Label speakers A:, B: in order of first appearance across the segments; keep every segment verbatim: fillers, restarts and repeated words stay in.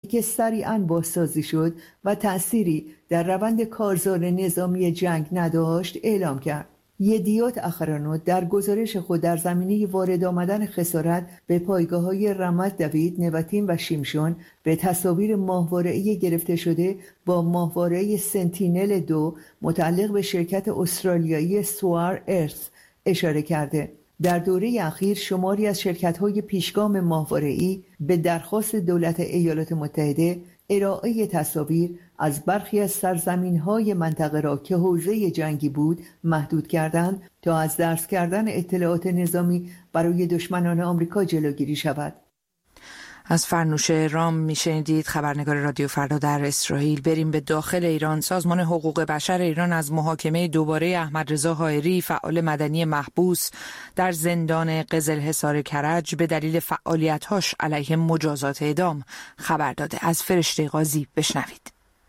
A: که سریعاً بازسازی شد و تأثیری در روند کارزار نظامی جنگ نداشت اعلام کرد. یدیوت اخرانوت در گزارش خود در زمینه وارد آمدن خسارت به پایگاه‌های رمت دوید، نواتیم و شیمشون به تصاویر ماهواره‌ای گرفته شده با ماهواره سنتینل دو متعلق به شرکت استرالیایی سوار ارث اشاره کرده. در دوره اخیر شماری از شرکت‌های پیشگام ماهواره‌ای به درخواست دولت ایالات متحده ارائه تصاویر از برخی از سرزمین‌های منطقه را که حوزه جنگی بود محدود کردند تا از درز کردن اطلاعات نظامی برای دشمنان آمریکا جلوگیری شود.
B: از فرنوشه رام میشنیدید، خبرنگار رادیو فردا در اسرائیل. بریم به داخل ایران. سازمان حقوق بشر ایران از محاکمه دوباره احمد رضا حائری، فعال مدنی محبوس در زندان قزلحصار کرج به دلیل فعالیت‌هاش علیه مجازات اعدام خبر داده. از فرشته قاضی بشنوید.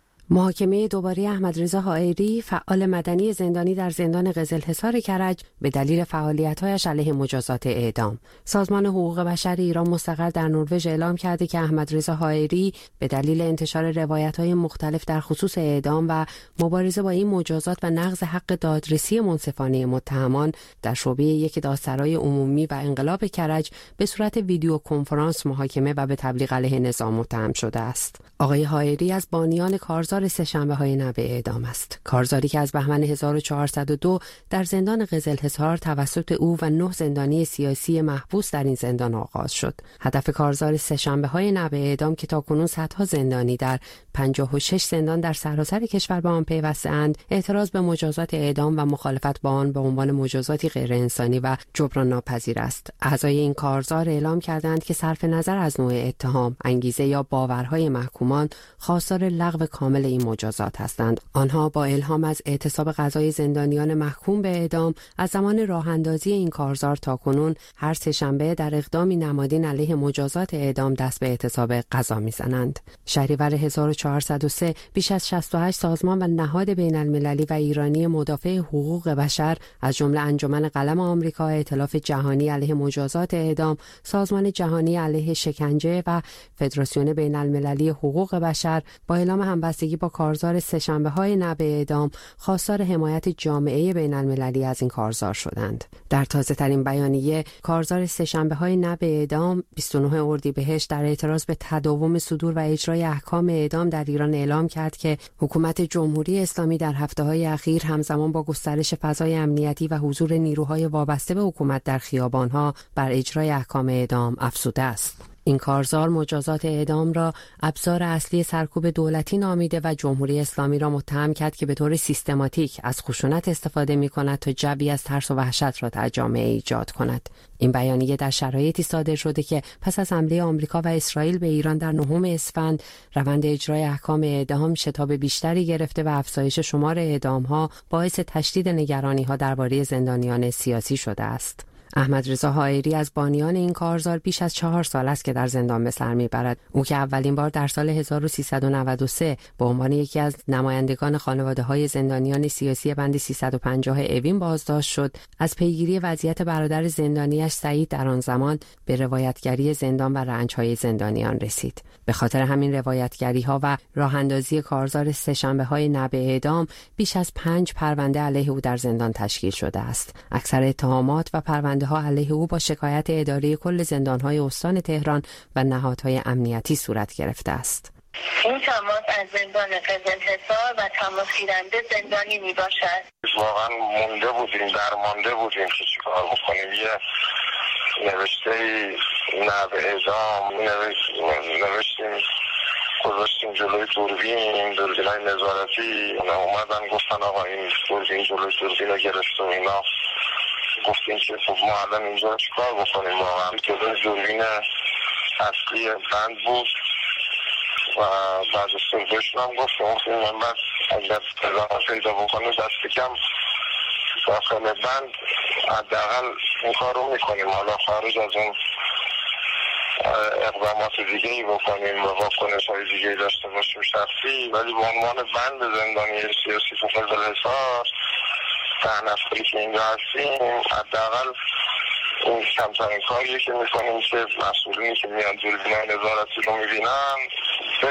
C: محاکمه دوباره احمد رضا حائری، فعال مدنی زندانی در زندان قزلحصار کرج به دلیل فعالیت‌هایش علیه مجازات اعدام. سازمان حقوق بشر ایران مستقر در نروژ اعلام کرده که احمد رضا حائری به دلیل انتشار روایت‌های مختلف در خصوص اعدام و مبارزه با این مجازات و نقض حق دادرسی منصفانه متهمان در شعبه یک دادسرای عمومی و انقلاب کرج به صورت ویدیو کنفرانس محاکمه و به تبلیغ علیه نظام متهم شده است. آقای حائری از بانیان کارزار سه‌شنبه‌های نو اعدام است. کارزاری که از بهمن هزار و چهارصد و دو در زندان قزلحصار توسط او و نه زندانی سیاسی محبوس در این زندان آغاز شد. هدف کارزار سه‌شنبه‌های نو اعدام که تاکنون صدها زندانی در پنجاه و شش زندان در سراسر کشور به آن پیوسته‌اند، اعتراض به مجازات اعدام و مخالفت با آن به عنوان مجازاتی غیر انسانی و جبران ناپذیر است. اعضای این کارزار اعلام کردند که صرف نظر از نوع اتهام، انگیزه یا باورهای محکومان، خواستار لغو کامل این مجازات هستند. آنها با الهام از اعتصاب قضای زندانیان محکوم به اعدام از زمان راه اندازی این کارزار تاکنون هر سه‌شنبه در اقدامی نمادین علیه مجازات اعدام دست به اعتصاب قضا می‌زنند. شهریور هزار و چهارصد و سه بیش از شصت و هشت سازمان و نهاد بین‌المللی و ایرانی مدافع حقوق بشر از جمله انجمن قلم آمریکا، ائتلاف جهانی علیه مجازات اعدام، سازمان جهانی علیه شکنجه و فدراسیون بین‌المللی حقوق بشر با اعلام همبستگی با کارزار سه‌شنبه‌های نو اعدام خواستار حمایت جامعه بین‌المللی از این کارزار شدند. در تازه‌ترین بیانیه، کارزار سه‌شنبه‌های نو اعدام بیست و نه اردیبهشت در اعتراض به تداوم صدور و اجرای احکام اعدام در ایران اعلام کرد که حکومت جمهوری اسلامی در هفته‌های اخیر همزمان با گسترش فضای امنیتی و حضور نیروهای وابسته به حکومت در خیابان‌ها بر اجرای احکام اعدام افزوده است. این کارزار مجازات اعدام را ابزار اصلی سرکوب دولتی نامیده و جمهوری اسلامی را متهم کرد که به طور سیستماتیک از خشونت استفاده می‌کند تا جوی از ترس و وحشت را در جامعه ایجاد کند. این بیانیه در شرایطی صادر شده که پس از حمله آمریکا و اسرائیل به ایران در نهم اسفند، روند اجرای احکام اعدام شتاب بیشتری گرفته و افزایش شمار اعدام‌ها باعث تشدید نگرانی‌ها درباره زندانیان سیاسی شده است. احمد رضا حائری از بانیان این کارزار بیش از چهار سال است که در زندان به سر میبرد. او که اولین بار در سال هزار و سیصد و نود و سه به عنوان یکی از نمایندگان خانواده‌های زندانیان سیاسی بند سیصد و پنجاه اوین بازداشت شد، از پیگیری وضعیت برادر زندانیش سعید در آن زمان به روایتگری زندان و رنج‌های زندانیان رسید. به خاطر همین روایتگری‌ها و راه‌اندازی کارزار سه‌شنبه‌های نو اعدام بیش از پنج پرونده علیه او در زندان تشکیل شده است. اکثر اتهامات و پرونده ها علیه او با شکایت اداره کل زندان‌های استان تهران و نهادهای امنیتی صورت گرفته است.
D: این تماس از زندان قزلحصار و تماس گیرنده زندانی می باشد.
E: واقعا مونده بودیم، درمانده بودیم که چیکار بکنیم. یه نوشته نو اعدام نوشتیم، گذاشتیم جلوی دوربین، دوربینای نظارتی اومدن گفتن آقا این دوربین جلوی دوربین رو گرفت و اینا. گفتیم که خب ما الان اینجا چیکار بکنیم؟ واقعا جلوی دوربین اصلی بند بود و بعد از صبحشون هم گفتیم گفتیم من بعد اگر اطلاع پیدا بکنه دست کم داخل بند حداقل این کار رو میکنیم، حالا خارج از اون اقدامات دیگه ای بکنیم و واکنش های دیگه ای داشته باشیم شخصی، ولی به عنوان بند زندانی سیاسی تو قزلحصار ده نفری که اینجا هستیم حداقل این کمترین کاریه که میکنیم که مسئولینی که میان دوربینای نظارتی رو میبینن